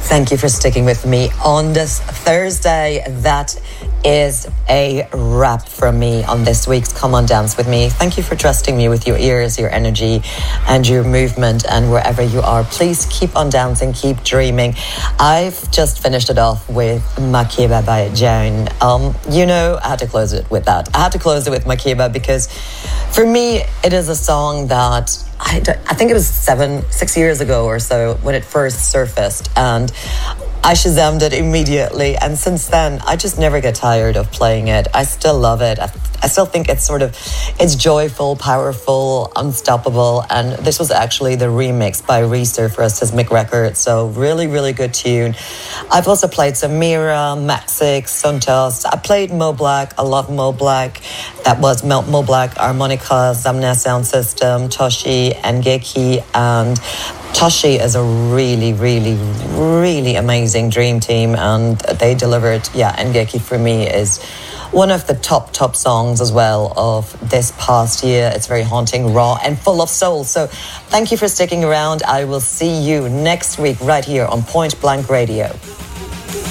Thank you for sticking with me on this Thursday. That is a wrap from me on this week's Come On Dance With Me. Thank you for trusting me with your ears, your energy and your movement, and wherever you are, please keep on dancing, keep dreaming. I've just finished it off with Makeba by Joan. I had to close it with that. I had to close it with Makeba because for me it is a song that I think it was 6 years ago or so when it first surfaced, and I Shazammed it immediately, and since then I just never get tired of playing it. I still love it. I still think it's joyful, powerful, unstoppable, and this was actually the remix by Resurfaced, Mick record, so really, really good tune. I've also played some Mira, Maxix, Suntos. I played Mo Black. I love Mo Black. That was Mo Black, Harmonica, Zamna Sound System, Toshi, Ngeki, and Toshi is a really, really, really amazing dream team, and they delivered. Yeah, Ngeki for me is one of the top songs as well of this past year. It's very haunting, raw, and full of soul. So thank you for sticking around. I will see you next week right here on Point Blank Radio.